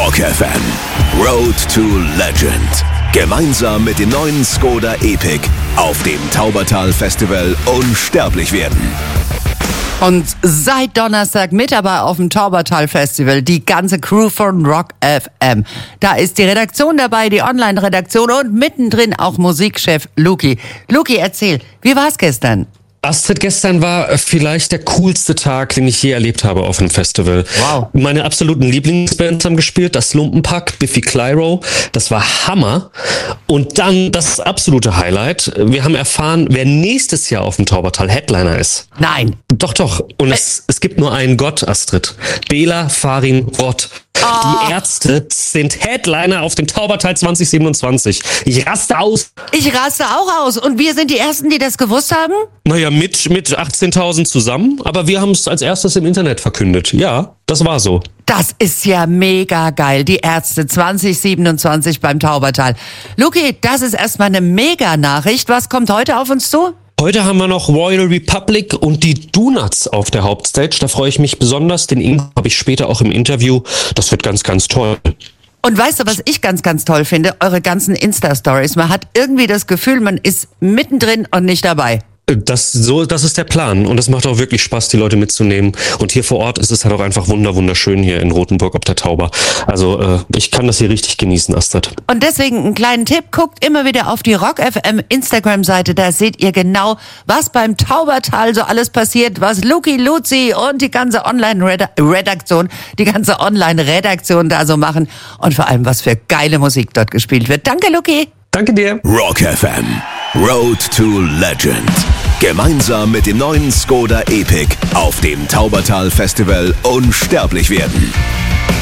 Rock FM. Road to Legend. Gemeinsam mit dem neuen Skoda Epic auf dem Taubertal Festival unsterblich werden. Und seit Donnerstag mit dabei auf dem Taubertal Festival die ganze Crew von Rock FM. Da ist die Redaktion dabei, die Online-Redaktion und mittendrin auch Musikchef Luki. Luki, erzähl, wie war's gestern? Astrid, gestern war vielleicht der coolste Tag, den ich je erlebt habe auf einem Festival. Wow. Meine absoluten Lieblingsbands haben gespielt, das Lumpenpack, Biffy Clyro, das war Hammer. Und dann das absolute Highlight, wir haben erfahren, wer nächstes Jahr auf dem Taubertal Headliner ist. Nein. Doch. Und es gibt nur einen Gott, Astrid. Bela Farin Roth. Die Ärzte sind Headliner auf dem Taubertal 2027. Ich raste aus. Ich raste auch aus. Und wir sind die Ersten, die das gewusst haben? Naja, mit 18.000 zusammen. Aber wir haben es als erstes im Internet verkündet. Ja, das war so. Das ist ja mega geil. Die Ärzte 2027 beim Taubertal. Luki, das ist erstmal eine Mega-Nachricht. Was kommt heute auf uns zu? Heute haben wir noch Royal Republic und die Donuts auf der Hauptstage. Da freue ich mich besonders. Den Ingo habe ich später auch im Interview. Das wird ganz, ganz toll. Und weißt du, was ich ganz, ganz toll finde? Eure ganzen Insta-Stories. Man hat irgendwie das Gefühl, man ist mittendrin und nicht dabei. Das ist der Plan und es macht auch wirklich Spaß, die Leute mitzunehmen. Und hier vor Ort ist es halt auch einfach wunderschön hier in Rothenburg ob der Tauber. Also ich kann das hier richtig genießen, Astrid. Und deswegen einen kleinen Tipp, guckt immer wieder auf die Rock FM Instagram-Seite, da seht ihr genau, was beim Taubertal so alles passiert, was Luki, Luzi und die ganze Online-Redaktion, da so machen und vor allem, was für geile Musik dort gespielt wird. Danke, Luki. Danke dir. Rock FM. Road to Legend. Gemeinsam mit dem neuen Skoda Epic auf dem Taubertal Festival unsterblich werden.